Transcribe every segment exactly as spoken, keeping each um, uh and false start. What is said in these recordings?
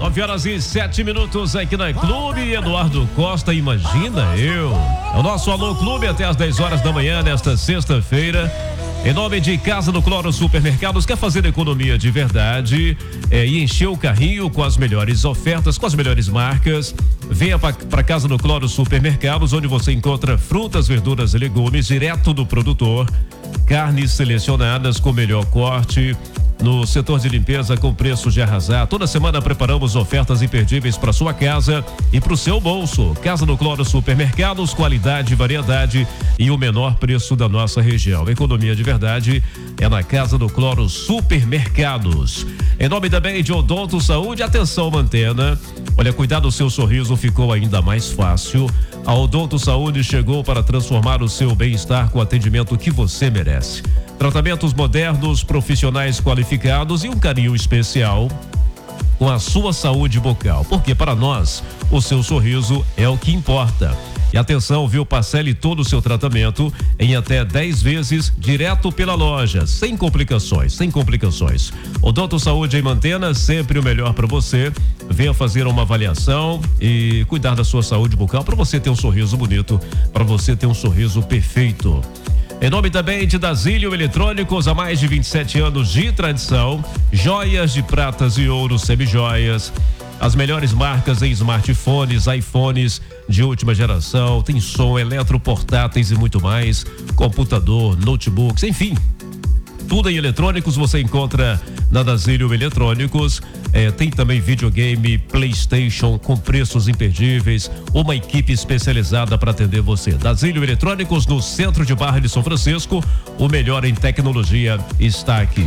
nove horas e sete minutos aqui na Clube. Eduardo Costa, imagina eu. É o nosso Alô Clube até as dez horas da manhã nesta sexta-feira. Em nome de Casa do Cloro Supermercados, quer fazer economia de verdade é, e encher o carrinho com as melhores ofertas, com as melhores marcas. Venha para Casa do Cloro Supermercados, onde você encontra frutas, verduras e legumes direto do produtor, carnes selecionadas com melhor corte. No setor de limpeza com preço de arrasar. Toda semana preparamos ofertas imperdíveis para sua casa e para o seu bolso. Casa do Cloro Supermercados, qualidade, variedade e o menor preço da nossa região. Economia de verdade é na Casa do Cloro Supermercados. Em nome também de Odonto Saúde, atenção, Mantena. Olha, cuidar do seu sorriso ficou ainda mais fácil. A Odonto Saúde chegou para transformar o seu bem-estar com o atendimento que você merece. Tratamentos modernos, profissionais qualificados e um carinho especial com a sua saúde bucal. Porque para nós, o seu sorriso é o que importa. E atenção, viu? Parcele todo o seu tratamento em até dez vezes direto pela loja, sem complicações, sem complicações. Odonto Saúde em Mantena, sempre o melhor para você. Venha fazer uma avaliação e cuidar da sua saúde bucal para você ter um sorriso bonito, para você ter um sorriso perfeito. Em nome também de Dasílio Eletrônicos, há mais de vinte e sete anos de tradição, joias de pratas e ouro, semijoias, as melhores marcas em smartphones, iPhones de última geração, tem som, eletroportáteis e muito mais, computador, notebooks, enfim. Tudo em eletrônicos você encontra na Dasílio Eletrônicos. É, tem também videogame, PlayStation com preços imperdíveis. Uma equipe especializada para atender você. Dasílio Eletrônicos no centro de Barra de São Francisco. O melhor em tecnologia está aqui.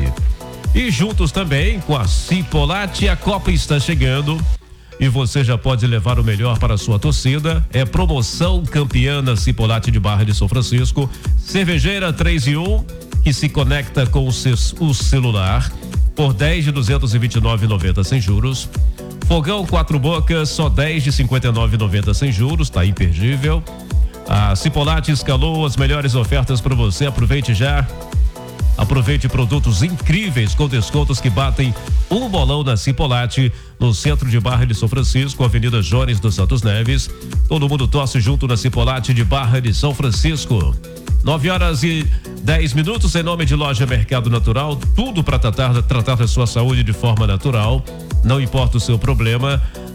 E juntos também com a Cipolate, a Copa está chegando. E você já pode levar o melhor para a sua torcida. É promoção campeã na Cipolate de Barra de São Francisco. Cervejeira três em um. Que se conecta com o, ses, o celular por dez de duzentos e vinte e nove reais e noventa centavos sem juros. Fogão quatro bocas, só dez de cinquenta e nove reais e noventa centavos sem juros, tá imperdível. A Cipolate escalou as melhores ofertas para você, aproveite já. Aproveite produtos incríveis com descontos que batem um bolão na Cipolate, no centro de Barra de São Francisco, Avenida Jones dos Santos Neves. Todo mundo torce junto na Cipolate de Barra de São Francisco. nove horas e dez minutos, em nome de Loja Mercado Natural, tudo para tratar, tratar da sua saúde de forma natural, não importa o seu problema.